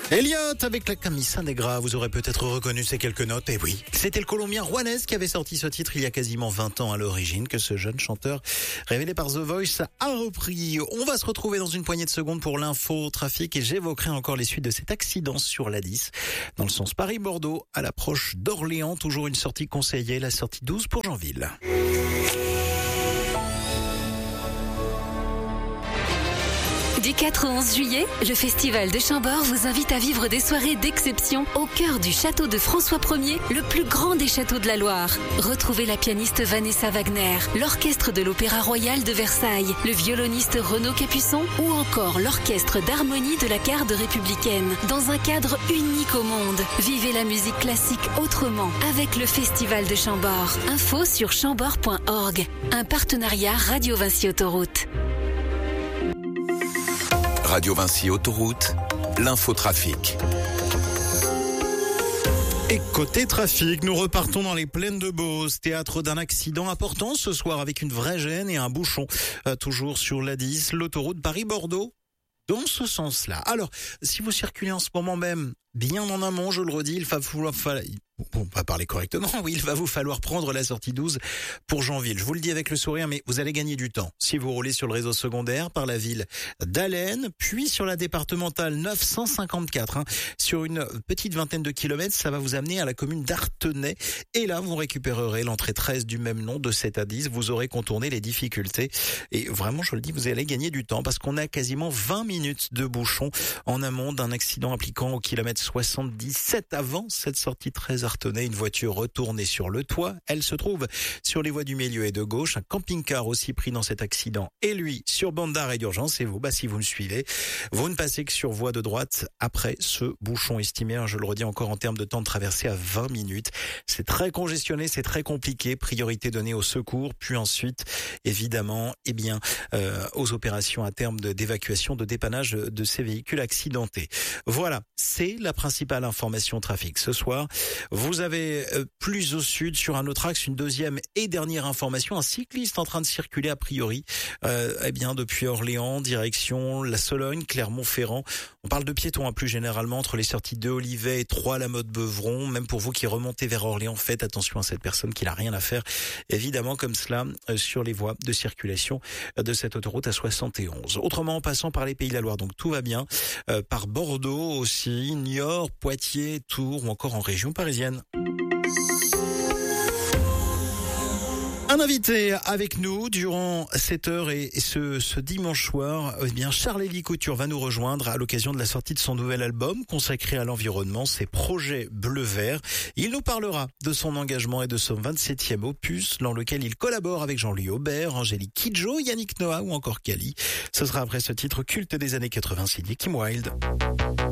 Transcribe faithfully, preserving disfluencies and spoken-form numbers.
Elliot avec la Camisa Negra, vous aurez peut-être reconnu ces quelques notes, et oui, c'était le Colombien Juanes qui avait sorti ce titre il y a quasiment vingt ans à l'origine, que ce jeune chanteur révélé par The Voice a repris. On va se retrouver dans une poignée de secondes pour l'info trafic et j'évoquerai encore les suites de cet accident sur l'A dix, dans le sens Paris-Bordeaux, à l'approche d'Orléans, toujours une sortie conseillée, la sortie douze pour Janville. Du quatre au onze juillet, le Festival de Chambord vous invite à vivre des soirées d'exception au cœur du château de François Ier, le plus grand des châteaux de la Loire. Retrouvez la pianiste Vanessa Wagner, l'orchestre de l'Opéra Royal de Versailles, le violoniste Renaud Capuçon ou encore l'orchestre d'harmonie de la Garde républicaine. Dans un cadre unique au monde, vivez la musique classique autrement avec le Festival de Chambord. Info sur chambord point org, un partenariat Radio Vinci Autoroute. Radio Vinci Autoroute, l'infotrafic. Et côté trafic, nous repartons dans les plaines de Beauce, théâtre d'un accident important ce soir avec une vraie gêne et un bouchon. Euh, toujours sur l'A dix, l'autoroute Paris-Bordeaux. Dans ce sens-là. Alors, si vous circulez en ce moment même, bien en amont, je le redis, il va falloir... Bon, on va parler correctement, oui, il va vous falloir prendre la sortie douze pour Janville. Je vous le dis avec le sourire, mais vous allez gagner du temps. Si vous roulez sur le réseau secondaire par la ville d'Allen, puis sur la départementale neuf cent cinquante-quatre, hein, sur une petite vingtaine de kilomètres, ça va vous amener à la commune d'Artenay. Et là, vous récupérerez l'entrée treize du même nom de sept à dix. Vous aurez contourné les difficultés. Et vraiment, je le dis, vous allez gagner du temps parce qu'on a quasiment vingt minutes de bouchon en amont d'un accident impliquant au kilomètre soixante-dix-sept avant cette sortie treize Artenay, une voiture retournée sur le toit. Elle se trouve sur les voies du milieu et de gauche. Un camping-car aussi pris dans cet accident. Et lui, sur bande d'arrêt d'urgence. Et vous, bah, si vous me suivez, vous ne passez que sur voie de droite après ce bouchon estimé, hein, je le redis encore en termes de temps de traversée à vingt minutes. C'est très congestionné, c'est très compliqué. Priorité donnée au secours, puis ensuite, évidemment, eh bien, euh, aux opérations à terme de, d'évacuation, de dépannage de ces véhicules accidentés. Voilà, c'est la principale information trafic ce soir. Vous avez euh, plus au sud, sur un autre axe, une deuxième et dernière information. Un cycliste en train de circuler a priori, euh, eh bien depuis Orléans, direction la Sologne, Clermont-Ferrand. On parle de piétons hein, plus généralement entre les sorties de Olivet et Troyes-la-Motte-Beuvron. Même pour vous qui remontez vers Orléans, faites attention à cette personne qui n'a rien à faire, évidemment comme cela, euh, sur les voies de circulation euh, de cette autoroute à soixante et onze. Autrement, en passant par les Pays de la Loire, donc tout va bien. Euh, par Bordeaux aussi, Niort, Poitiers, Tours ou encore en région parisienne. Un invité avec nous durant cette heure et ce, ce dimanche soir, eh bien Charles-Élie Couture va nous rejoindre à l'occasion de la sortie de son nouvel album consacré à l'environnement, ses projets bleu-vert. Il nous parlera de son engagement et de son vingt-septième opus dans lequel il collabore avec Jean-Louis Aubert, Angélique Kidjo, Yannick Noah ou encore Kali. Ce sera après ce titre culte des années quatre-vingts signé Kim Wilde.